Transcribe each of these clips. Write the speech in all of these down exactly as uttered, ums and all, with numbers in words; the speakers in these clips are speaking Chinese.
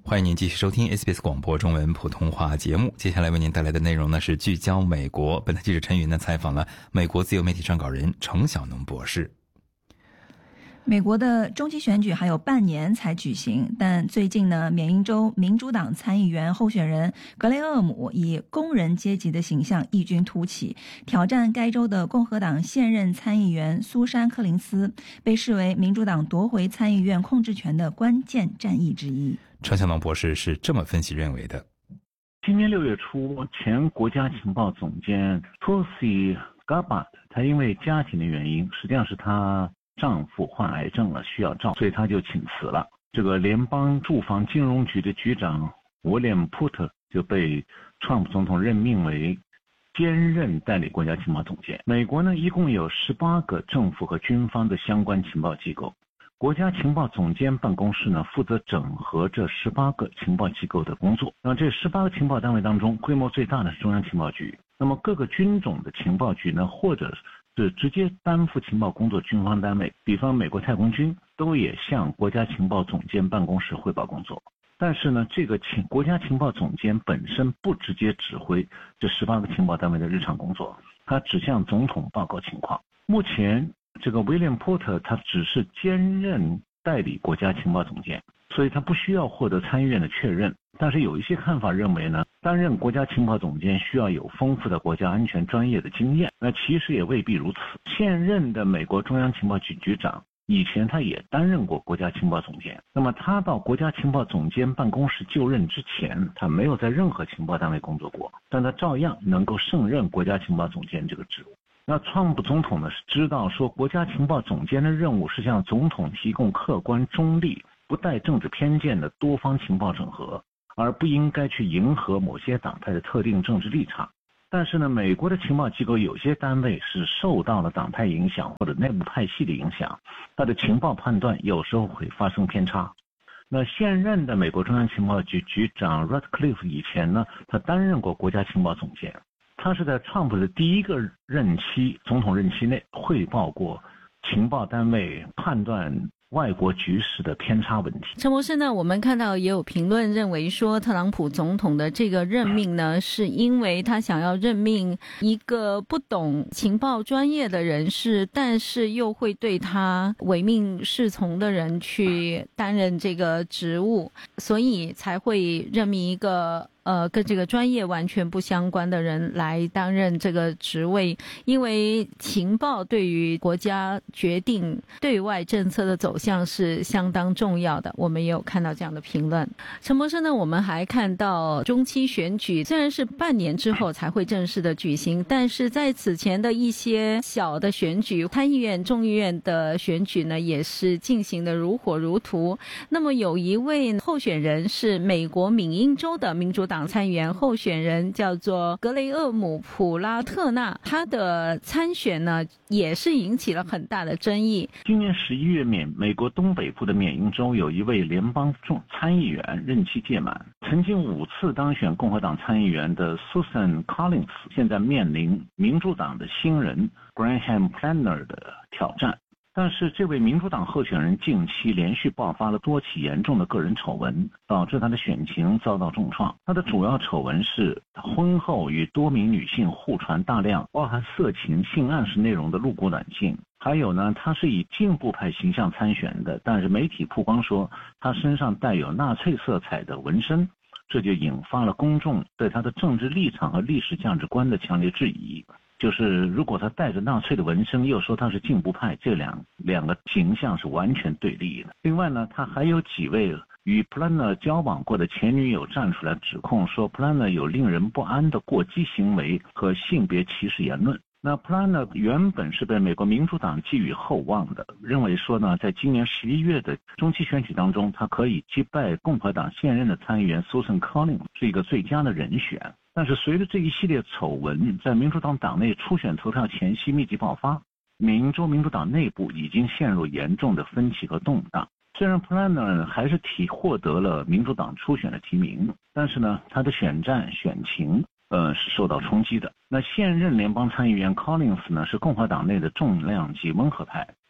欢迎您继续收听 S B S 广播中文普通话节目。接下来为您带来的内容呢是聚焦美国。本台记者陈云呢采访了美国自由媒体撰稿人程晓农博士。 美国的中期选举还有半年才举行，但最近呢，缅因州民主党参议员候选人格雷厄姆以工人阶级的形象异军突起，挑战该州的共和党现任参议员苏珊·柯林斯，被视为民主党夺回参议院控制权的关键战役之一。 程晓农博士是这么分析认为的： 今年六月初，前国家情报总监 Tulsi Gabbard， 他因为家庭的原因，实际上是他丈夫患癌症了，需要照，所以他就请辞了。这个联邦住房金融局的局长 William Porter 就被川普总统任命为兼任代理国家情报总监。美国呢，一共有十八个政府和军方的相关情报机构。国家情报总监办公室呢，负责整合这十八个情报机构的工作。那这十八个情报单位当中，规模最大的是中央情报局。那么各个军种的情报局呢，或者是直接担负情报工作军方单位，比方美国太空军，都也向国家情报总监办公室汇报工作。但是呢，这个情国家情报总监本身不直接指挥这十八个情报单位的日常工作，他只向总统报告情况。目前这个 William Porter 他只是兼任代理国家情报总监，所以他不需要获得参议院的确认。但是有一些看法认为呢，担任国家情报总监需要有丰富的国家安全专业的经验，那其实也未必如此。现任的美国中央情报局局长以前他也担任过国家情报总监，那么他到国家情报总监办公室就任之前，他没有在任何情报单位工作过，但他照样能够胜任国家情报总监这个职务。那川普总统呢，是知道说国家情报总监的任务是向总统提供客观中立不带政治偏见的多方情报整合，而不应该去迎合某些党派的特定政治立场。但是呢，美国的情报机构有些单位是受到了党派影响或者内部派系的影响，它的情报判断有时候会发生偏差。那现任的美国中央情报局局长 Ratcliffe 以前呢，他担任过国家情报总监，他是在川普的第一个任期总统任期内汇报过情报单位判断外国局势的偏差问题。 陈博士呢，我们看到也有评论认为说，特朗普总统的这个任命呢，是因为他想要任命一个不懂情报专业的人士，但是又会对他唯命是从的人去担任这个职务，所以才会任命一个呃，跟这个专业完全不相关的人来担任这个职位。因为情报对于国家决定对外政策的走向是相当重要的，我们也有看到这样的评论。陈博士呢，我们还看到中期选举虽然是半年之后才会正式的举行，但是在此前的一些小的选举，参议院众议院的选举呢，也是进行的如火如荼。那么有一位候选人是美国缅因州的民主党参议员候选人，叫做格雷厄姆·普拉特纳，他的参选呢也是引起了很大的争议。 今年十一月，缅美国东北部的缅因州有一位联邦众参议员任期届满，曾经五次当选共和党参议员的 Susan Collins 现在面临民主党的新人 Graham Planner 的挑战。但是这位民主党候选人近期连续爆发了多起严重的个人丑闻，导致他的选情遭到重创。他的主要丑闻是婚后与多名女性互传大量包含色情性暗示内容的露骨短信，还有呢，他是以进步派形象参选的，但是媒体曝光说他身上带有纳粹色彩的纹身，这就引发了公众对他的政治立场和历史价值观的强烈质疑。就是如果他带着纳粹的纹身，又说他是进步派，这两两个形象是完全对立的。另外呢，他还有几位与 Planner 交往过的前女友站出来指控说 Planner 有令人不安的过激行为和性别歧视言论。那 Planner 原本是被美国民主党寄予厚望的，认为说呢，在今年十一月的中期选举当中，他可以击败共和党现任的参议员 Susan Collins， 是一个最佳的人选。但是随着这一系列丑闻在民主党党内初选投票前夕密集爆发，缅因州民主党内部已经陷入严重的分歧和动荡。虽然 Planner 还是提获得了民主党初选的提名，但是呢，他的选战选情呃是受到冲击的。那现任联邦参议员 Collins 呢，是共和党内的重量级温和派，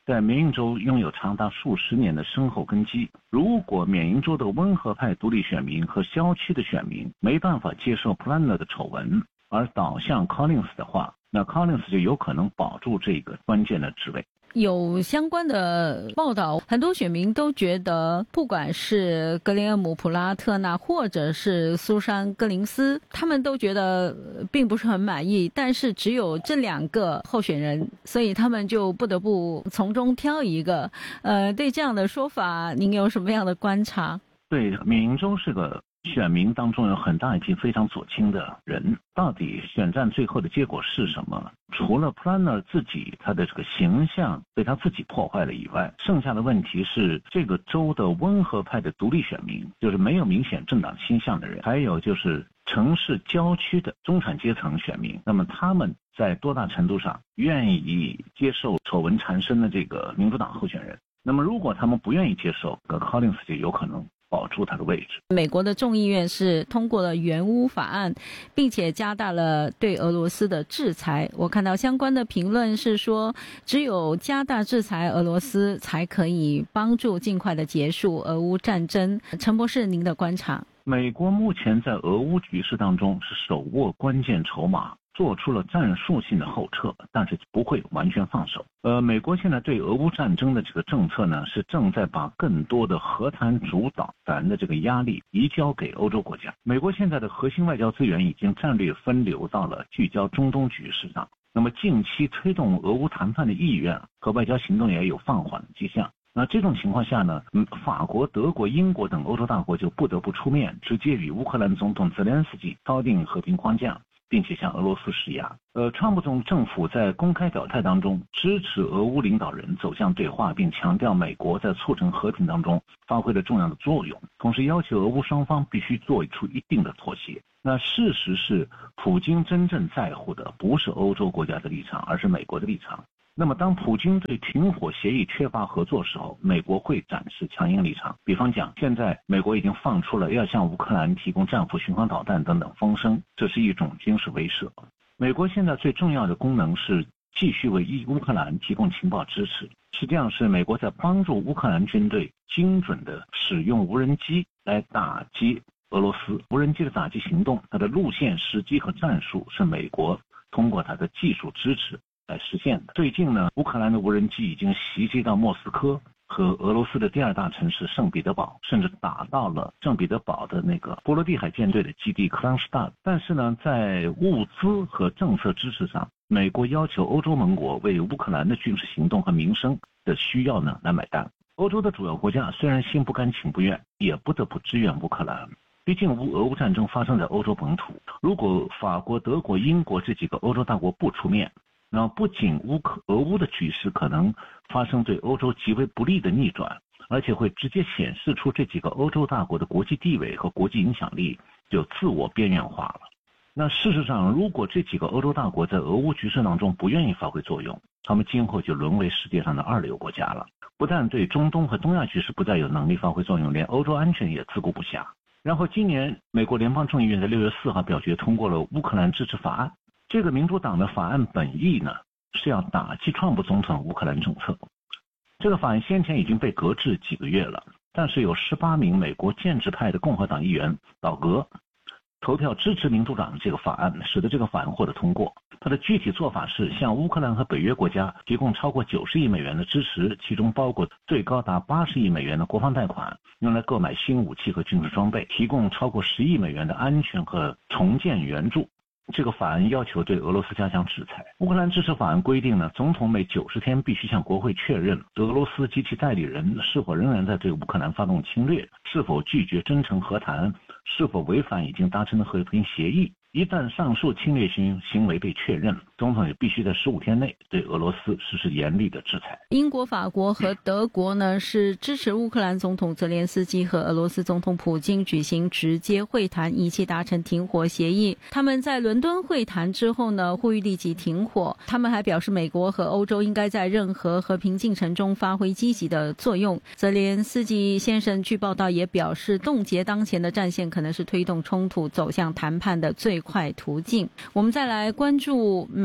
在缅因州拥有长达数十年的深厚根基。如果缅因州的温和派独立选民和郊区的选民没办法接受 Plummer 的丑闻，而倒向 Collins 的话，那 Collins 就有可能保住这个关键的职位。 有相关的报道，很多选民都觉得，不管是格雷厄姆·普拉特纳或者是苏珊·戈林斯，他们都觉得并不是很满意，但是只有这两个候选人，所以他们就不得不从中挑一个。呃，对这样的说法，您有什么样的观察？ 对，缅因州是个选民当中有很大一批非常左倾的人，到底选战最后的结果是什么？除了 Plummer 自己他的这个形象被他自己破坏了以外，剩下的问题是这个州的温和派的独立选民，就是没有明显政党倾向的人，还有就是城市郊区的中产阶层选民，那么他们在多大程度上愿意接受丑闻缠身的这个民主党候选人？那么如果他们不愿意接受，那 Collins 就有可能保住他的位置。 美国的众议院是通过了援乌法案，并且加大了对俄罗斯的制裁。我看到相关的评论是说，只有加大制裁俄罗斯，才可以帮助尽快的结束俄乌战争。陈博士，您的观察？ 美国目前在俄乌局势当中是手握关键筹码，做出了战术性的后撤，但是不会完全放手。呃，美国现在对俄乌战争的这个政策呢，是正在把更多的和谈主导权的这个压力移交给欧洲国家。美国现在的核心外交资源已经战略分流到了聚焦中东局势上。那么近期推动俄乌谈判的意愿和外交行动也有放缓的迹象。那这种情况下呢，嗯，法国、德国、英国等欧洲大国就不得不出面，直接与乌克兰总统泽连斯基敲定和平框架，并且向俄罗斯施压。呃，川普总政府在公开表态当中支持俄乌领导人走向对话，并强调美国在促成和平当中发挥了重要的作用，同时要求俄乌双方必须做出一定的妥协。那事实是，普京真正在乎的不是欧洲国家的立场，而是美国的立场。那么当普京对停火协议缺乏合作时候，美国会展示强硬立场。比方讲，现在美国已经放出了要向乌克兰提供战斧巡航导弹等等风声，这是一种军事威慑。美国现在最重要的功能是继续为乌克兰提供情报支持，实际上是美国在帮助乌克兰军队精准的使用无人机来打击俄罗斯。无人机的打击行动，它的路线、时机和战术是美国通过它的技术支持来实现的。最近呢，乌克兰的无人机已经袭击到莫斯科和俄罗斯的第二大城市圣彼得堡，甚至打到了圣彼得堡的那个波罗的海舰队的基地克朗施大。但是呢，在物资和政策支持上，美国要求欧洲盟国为乌克兰的军事行动和民生的需要呢来买单。欧洲的主要国家虽然心不甘情不愿，也不得不支援乌克兰。毕竟乌俄乌战争发生在欧洲本土，如果法国、德国、英国这几个欧洲大国不出面，那不仅乌克俄乌的局势可能发生对欧洲极为不利的逆转，而且会直接显示出这几个欧洲大国的国际地位和国际影响力就自我边缘化了。那事实上，如果这几个欧洲大国在俄乌局势当中不愿意发挥作用，他们今后就沦为世界上的二流国家了。不但对中东和东亚局势不再有能力发挥作用，连欧洲安全也自顾不暇。然后今年美国联邦众议院在六月四号表决通过了乌克兰支持法案。这个民主党的法案本意呢，是要打击川普总统乌克兰政策。这个法案先前已经被搁置几个月了，但是有十八名美国建制派的共和党议员倒戈投票支持民主党的这个法案，使得这个法案获得通过。它的具体做法是向乌克兰和北约国家提供超过九十亿美元的支持，其中包括最高达八十亿美元的国防贷款，用来购买新武器和军事装备，提供超过十亿美元的安全和重建援助。这个法案要求对俄罗斯加强制裁。乌克兰支持法案规定呢，总统每九十天必须向国会确认俄罗斯及其代理人是否仍然在对乌克兰发动侵略，是否拒绝真诚和谈，是否违反已经达成的和平协议。一旦上述侵略性行为被确认，总统也必须在十五天内对俄罗斯实施严厉的制裁。 英国、法国和德国呢是支持乌克兰总统泽连斯基和俄罗斯总统普京举行直接会谈，一起达成停火协议。他们在伦敦会谈之后呢，呼吁立即停火。他们还表示，美国和欧洲应该在任何和平进程中发挥积极的作用。泽连斯基先生据报道也表示，冻结当前的战线可能是推动冲突走向谈判的最快途径。我们再来关注美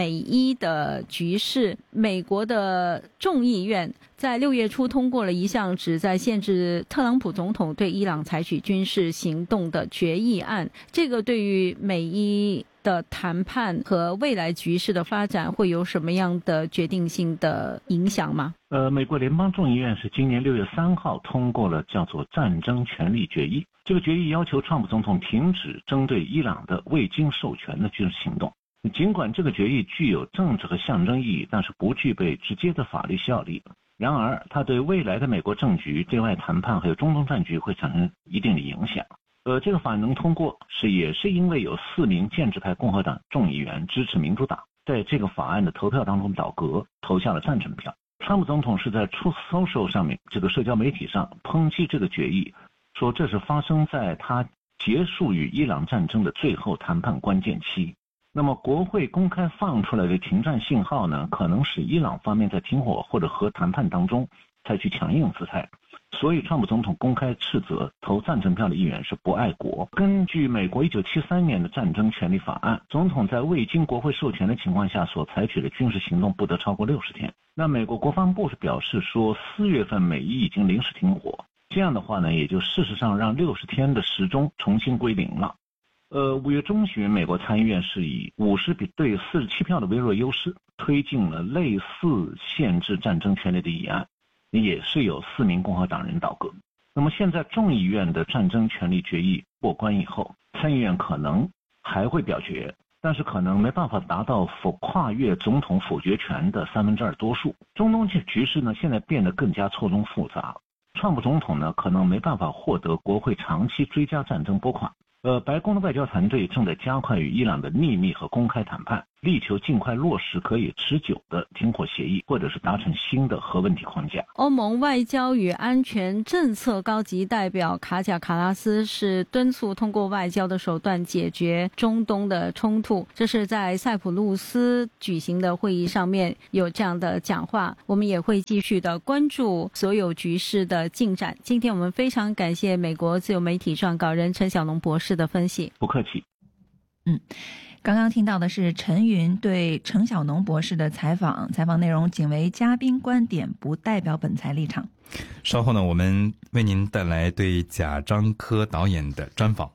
美伊的局势，美国的众议院在六月初通过了一项旨在限制特朗普总统对伊朗采取军事行动的决议案。这个对于美伊的谈判和未来局势的发展会有什么样的决定性的影响吗？ 呃，美国联邦众议院是今年六月三号通过了叫做战争权利决议。这个决议要求川普总统停止针对伊朗的未经授权的军事行动。尽管这个决议具有政治和象征意义，但是不具备直接的法律效力。然而，它对未来的美国政局、对外谈判还有中东战局会产生一定的影响。呃，这个法案能通过是也是因为有四名建制派共和党众议员支持民主党，在这个法案的投票当中倒戈，投下了赞成票。川普总统是在 Truth Social 上面这个社交媒体上抨击这个决议，说这是发生在他结束与伊朗战争的最后谈判关键期。那么国会公开放出来的停战信号呢，可能使伊朗方面在停火或者核谈判当中采取强硬姿态。所以川普总统公开斥责投赞成票的议员是不爱国。根据美国一九七三年的战争权利法案，总统在未经国会授权的情况下所采取的军事行动不得超过六十天。那美国国防部是表示说，四月份美伊已经临时停火，这样的话呢，也就事实上让六十天的时钟重新归零了。呃，五月中旬，美国参议院是以五十比对四十七票的微弱优势，推进了类似限制战争权利的议案，也是有四名共和党人倒戈。那么现在众议院的战争权利决议过关以后，参议院可能还会表决，但是可能没办法达到否跨越总统否决权的三分之二多数。中东这局势呢，现在变得更加错综复杂。川普总统呢，可能没办法获得国会长期追加战争拨款。呃，白宫的外交团队正在加快与伊朗的秘密和公开谈判，力求尽快落实可以持久的停火协议，或者是达成新的核问题框架。 欧盟外交与安全政策高级代表卡贾卡拉斯是敦促通过外交的手段解决中东的冲突，这是在塞浦路斯举行的会议上面有这样的讲话。我们也会继续的关注所有局势的进展。今天我们非常感谢美国自由媒体撰稿人陈小龙博士的分析。 不客气。 嗯，刚刚听到的是陈云对陈小农博士的采访，采访内容仅为嘉宾观点，不代表本台立场。 稍后呢，我们为您带来对贾樟柯导演的专访。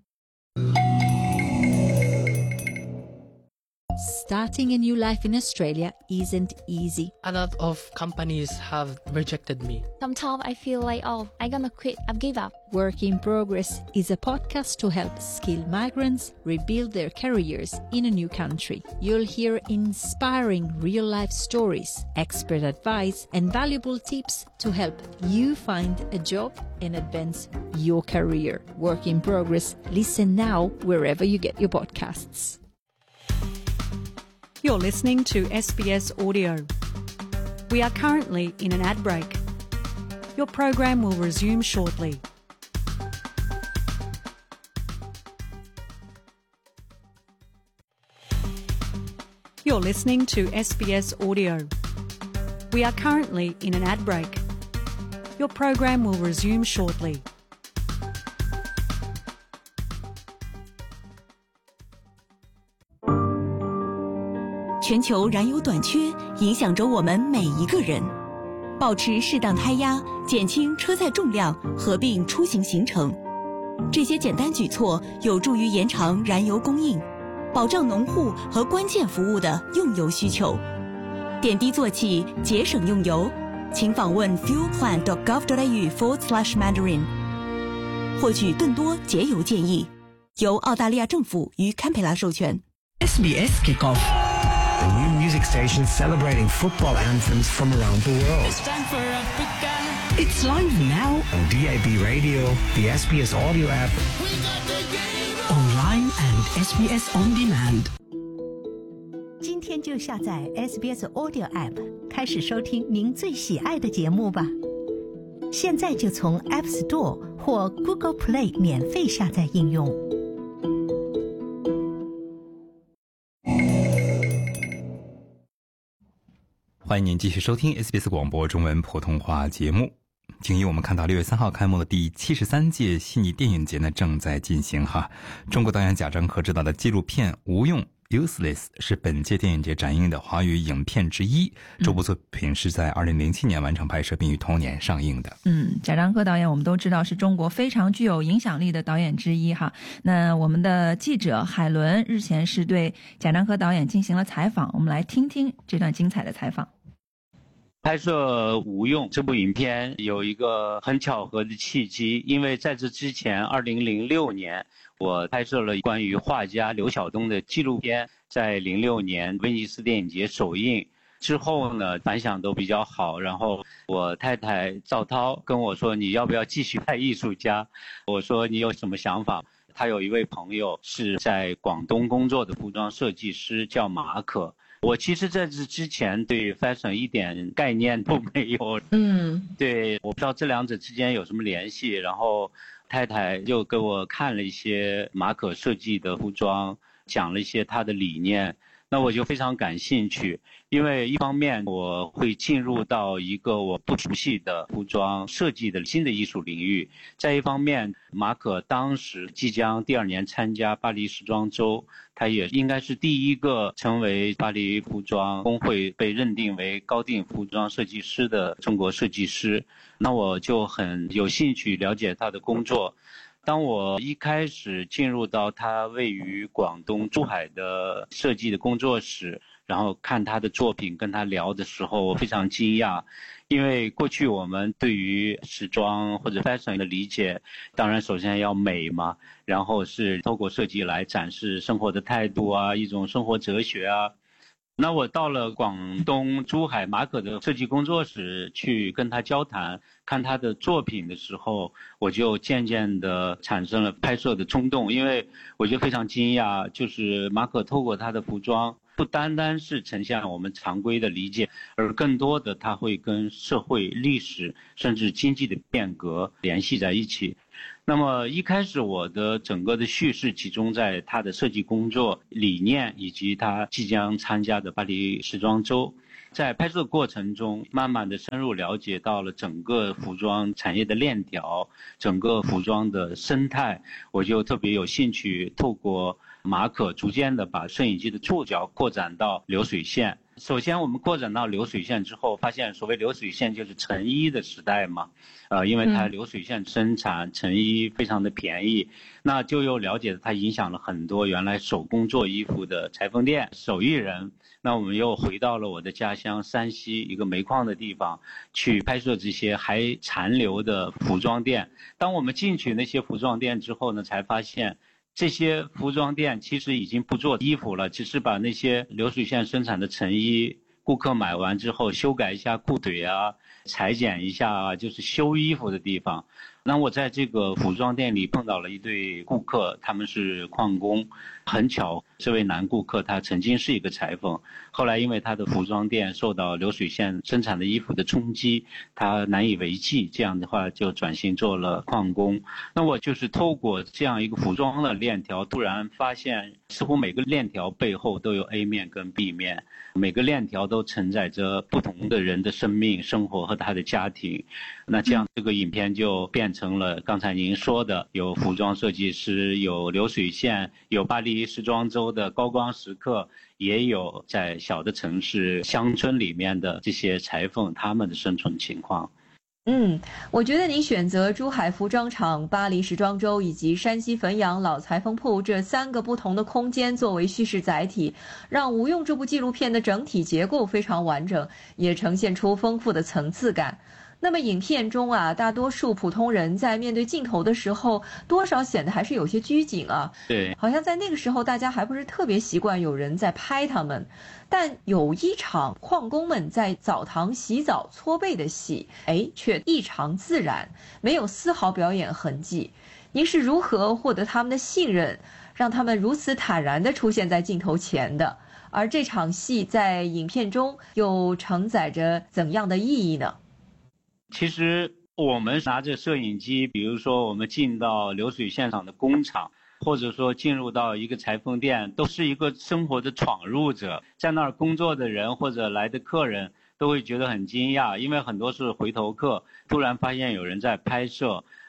Starting a new life in Australia isn't easy. A lot of companies have rejected me. Sometimes I feel like, oh, I'm gonna quit, I've give up. Work in Progress is a podcast to help skilled migrants rebuild their careers in a new country. You'll hear inspiring real-life stories, expert advice, and valuable tips to help you find a job and advance your career. Work in Progress. Listen now wherever you get your podcasts. You're listening to S B S Audio. We are currently in an ad break. Your program will resume shortly. You're listening to S B S Audio. We are currently in an ad break. Your program will resume shortly. 全球燃油短缺影响着我们每一个人。保持适当胎压，减轻车载重量，合并出行行程，这些简单举措有助于延长燃油供应，保障农户和关键服务的用油需求。点滴做起，节省用油，请访问 fuelplan dot gov dot a u forward slash mandarin 获取更多节油建议。由澳大利亚政府与堪培拉授权。 S B S Kickoff.The new music station celebrating football anthems from around the world. It's time for Africa. It's live now on D A B Radio, the S B S Audio app, online and S B S On Demand. 今天就下载 S B S Audio app， 开始收听您最喜爱的节目吧。现在就从 App Store 或 Google Play 免费下载应用。 欢迎您继续收听 S B S 广播中文普通话节目。景怡，我们看到六月三号开幕的第七十三届悉尼电影节呢正在进行哈。中国导演贾樟柯执导的纪录片《无用》 Useless 是本届电影节展映的华语影片之一，这部作品是在二零零七年完成拍摄并于同年上映的。 嗯，贾樟柯导演我们都知道是中国非常具有影响力的导演之一哈。那我们的记者海伦日前是对贾樟柯导演进行了采访，我们来听听这段精彩的采访。 拍摄《无用》这部影片有一个很巧合的契机，因为在这之前二零零六年我拍摄了关于画家刘晓东的纪录片，在零六年威尼斯电影节首映之后呢，反响都比较好，然后我太太赵涛跟我说，你要不要继续拍艺术家？我说你有什么想法？他有一位朋友是在广东工作的服装设计师，叫马可。我其实在这之前对 fashion 一点概念都没有， 嗯， 对，我不知道这两者之间有什么联系。然后太太就给我看了一些马可设计的服装，讲了一些他的理念，那我就非常感兴趣。因为一方面我会进入到一个我不熟悉的服装设计的新的艺术领域，再一方面马可当时即将第二年参加巴黎时装周，他也应该是第一个成为巴黎服装工会被认定为高定服装设计师的中国设计师，那我就很有兴趣了解他的工作。当我一开始进入到他位于广东珠海的设计的工作室，然后看他的作品跟他聊的时候，我非常惊讶。因为过去我们对于时装或者 fashion 的理解，当然首先要美嘛，然后是透过设计来展示生活的态度啊，一种生活哲学啊。那我到了广东珠海马可的设计工作室去跟他交谈，看他的作品的时候，我就渐渐的产生了拍摄的冲动。因为我就非常惊讶，就是马可透过他的服装不单单是呈现我们常规的理解，而更多的他会跟社会历史甚至经济的变革联系在一起。那么一开始我的整个的叙事集中在他的设计工作理念以及他即将参加的巴黎时装周。在拍摄过程中慢慢的深入了解到了整个服装产业的链条，整个服装的生态，我就特别有兴趣透过马可逐渐的把摄影机的触角扩展到流水线。首先我们扩展到流水线之后，发现所谓流水线就是成衣的时代嘛，呃，因为它流水线生产成衣非常的便宜，那就又了解它影响了很多原来手工做衣服的裁缝店、手艺人。那我们又回到了我的家乡山西一个煤矿的地方，去拍摄这些还残留的服装店。当我们进去那些服装店之后呢，才发现这些服装店其实已经不做衣服了，只是把那些流水线生产的成衣，顾客买完之后修改一下裤腿啊，裁剪一下啊，就是修衣服的地方。那我在这个服装店里碰到了一对顾客，他们是矿工。很巧，这位男顾客他曾经是一个裁缝，后来因为他的服装店受到流水线生产的衣服的冲击，他难以为继，这样的话就转型做了矿工。那我就是透过这样一个服装的链条，突然发现似乎每个链条背后都有 A 面跟 B 面，每个链条都承载着不同的人的生命生活和他的家庭。那这样这个影片就变成了刚才您说的，有服装设计师，有流水线，有巴黎时装周的高光时刻，也有在小的城市乡村里面的这些裁缝他们的生存情况。 嗯，我觉得您选择珠海服装厂、巴黎时装周以及山西汾阳老裁缝铺这三个不同的空间作为叙事载体，让《无用》这部纪录片的整体结构非常完整，也呈现出丰富的层次感。那么影片中啊，大多数普通人在面对镜头的时候，多少显得还是有些拘谨啊。 对， 好像在那个时候大家还不是特别习惯有人在拍他们。但有一场矿工们在澡堂洗澡搓背的戏，哎，却异常自然，没有丝毫表演痕迹。您是如何获得他们的信任，让他们如此坦然地出现在镜头前的？而这场戏在影片中又承载着怎样的意义呢？ 其实我们拿着摄影机，比如说我们进到流水线上的工厂，或者说进入到一个裁缝店，都是一个生活的闯入者。在那儿工作的人或者来的客人都会觉得很惊讶，因为很多是回头客，突然发现有人在拍摄，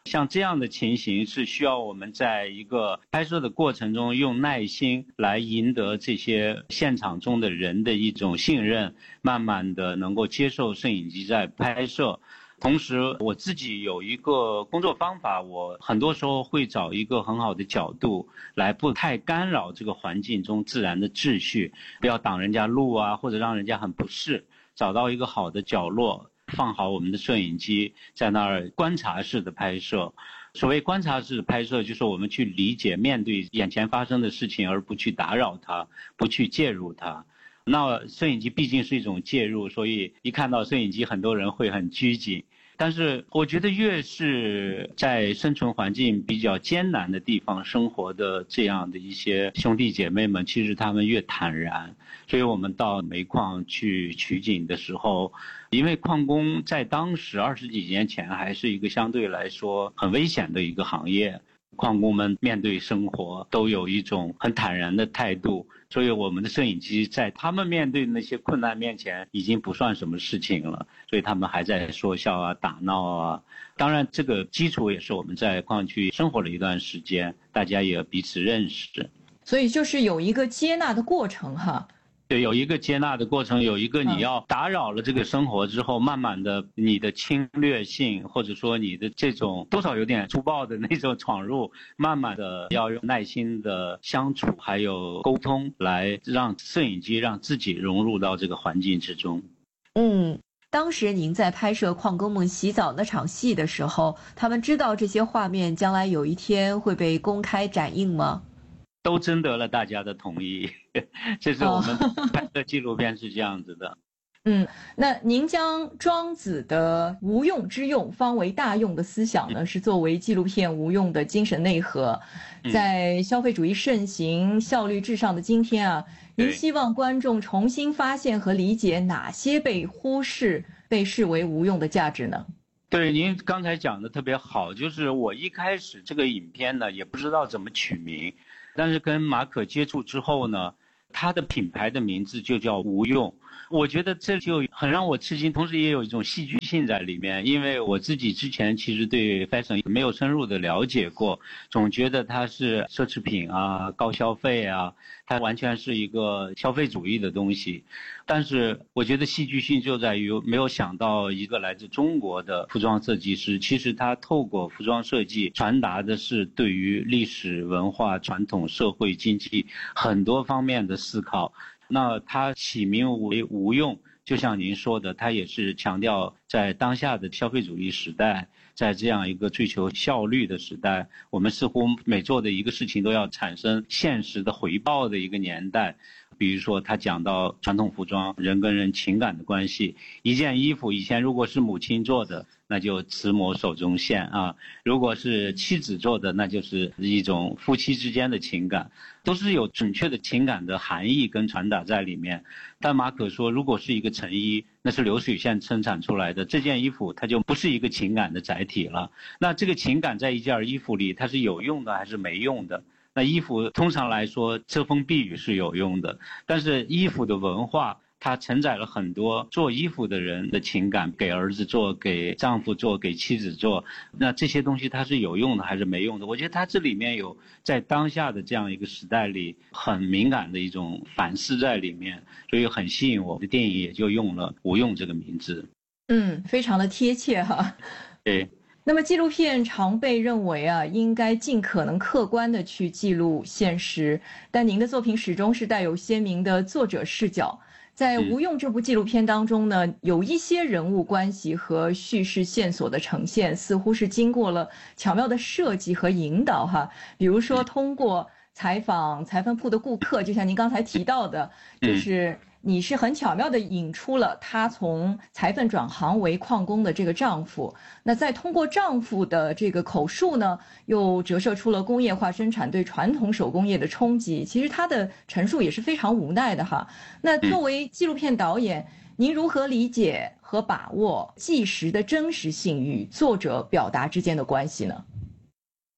像这样的情形是需要我们在一个拍摄的过程中用耐心来赢得这些现场中的人的一种信任，慢慢的能够接受摄影机在拍摄。同时我自己有一个工作方法，我很多时候会找一个很好的角度来不太干扰这个环境中自然的秩序，不要挡人家路啊，或者让人家很不适，找到一个好的角落，放好我们的摄影机，在那儿观察式的拍摄。所谓观察式的拍摄，就是我们去理解面对眼前发生的事情，而不去打扰它，不去介入它。那摄影机毕竟是一种介入，所以一看到摄影机很多人会很拘谨。但是我觉得越是在生存环境比较艰难的地方生活的这样的一些兄弟姐妹们，其实他们越坦然。所以我们到煤矿去取景的时候，因为矿工在当时二十几年前还是一个相对来说很危险的一个行业，矿工们面对生活都有一种很坦然的态度，所以我们的摄影机在他们面对那些困难面前已经不算什么事情了，所以他们还在说笑啊打闹啊。当然这个基础也是我们在矿区生活了一段时间，大家也彼此认识， 所以就是有一个接纳的过程哈。 对，有一个接纳的过程，有一个你要打扰了这个生活之后，慢慢的你的侵略性，或者说你的这种多少有点粗暴的那种闯入，慢慢的要用耐心的相处还有沟通，来让摄影机让自己融入到这个环境之中。 嗯，当时您在拍摄矿工们洗澡那场戏的时候，他们知道这些画面将来有一天会被公开展映吗？ 都征得了大家的同意，这是我们拍的纪录片是这样子的。 嗯，那您将庄子的无用之用方为大用的思想呢，是作为纪录片无用的精神内核。在消费主义盛行、效率至上的今天啊，您希望观众重新发现和理解哪些被忽视、被视为无用的价值呢？ 对，您刚才讲的特别好，就是我一开始这个影片呢，也不知道怎么取名。但是跟马可接触之后呢，他的品牌的名字就叫无用，我觉得这就很让我吃惊，同时也有一种戏剧性在里面。因为我自己之前其实对 fashion 没有深入的了解过，总觉得它是奢侈品啊、高消费啊，它完全是一个消费主义的东西。但是我觉得戏剧性就在于没有想到一个来自中国的服装设计师，其实他透过服装设计传达的是对于历史文化传统社会经济很多方面的思考。那他起名为无用，就像您说的，他也是强调在当下的消费主义时代，在这样一个追求效率的时代，我们似乎每做的一个事情都要产生现实的回报的一个年代。比如说他讲到传统服装人跟人情感的关系，一件衣服以前如果是母亲做的，那就慈母手中线啊；如果是妻子做的，那就是一种夫妻之间的情感，都是有准确的情感的含义跟传达在里面。但马可说，如果是一个成衣，那是流水线生产出来的，这件衣服它就不是一个情感的载体了。那这个情感在一件衣服里，它是有用的还是没用的？那衣服通常来说遮风避雨是有用的，但是衣服的文化它承载了很多做衣服的人的情感，给儿子做，给丈夫做，给妻子做，那这些东西它是有用的还是没用的？我觉得它这里面有在当下的这样一个时代里很敏感的一种反思在里面，所以很吸引我的电影也就用了无用这个名字。 嗯，非常的贴切哈。 对。 那么纪录片常被认为啊，应该尽可能客观地去记录现实，但您的作品始终是带有鲜明的作者视角。在《无用》这部纪录片当中呢，有一些人物关系和叙事线索的呈现，似乎是经过了巧妙的设计和引导哈。比如说通过采访裁缝铺的顾客，就像您刚才提到的，就是你是很巧妙地引出了她从裁缝转行为矿工的这个丈夫，那再通过丈夫的这个口述呢，又折射出了工业化生产对传统手工业的冲击。其实她的陈述也是非常无奈的哈。那作为纪录片导演，您如何理解和把握纪实的真实性与作者表达之间的关系呢？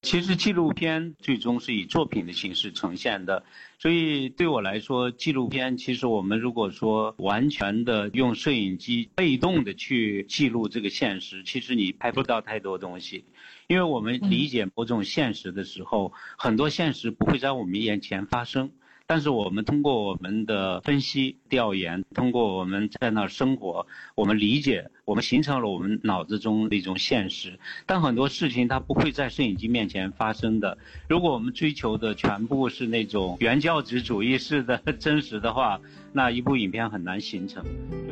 其实纪录片最终是以作品的形式呈现的，所以对我来说，纪录片其实我们如果说完全的用摄影机被动的去记录这个现实，其实你拍不到太多东西。因为我们理解某种现实的时候，很多现实不会在我们眼前发生，但是我们通过我们的分析调研，通过我们在那儿生活，我们理解，我们形成了我们脑子中的一种现实。但很多事情它不会在摄影机面前发生的。如果我们追求的全部是那种原教旨主义式的真实的话，那一部影片很难形成。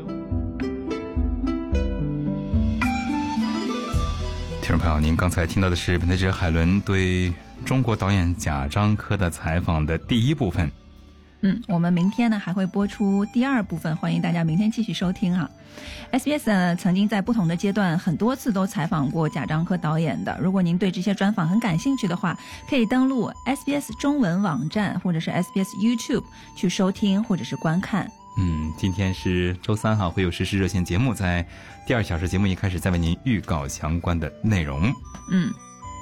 听众朋友，您刚才听到的是本台记者海伦对中国导演贾樟柯的采访的第一部分。 嗯，我们明天呢还会播出第二部分，欢迎大家明天继续收听啊。S B S 呢曾经在不同的阶段很多次都采访过贾樟柯导演的，如果您对这些专访很感兴趣的话，可以登录 S B S 中文网站或者是 S B S YouTube 去收听或者是观看。 嗯，今天是周三哈，会有时事热线节目在第二小时节目一开始再为您预告相关的内容。 嗯。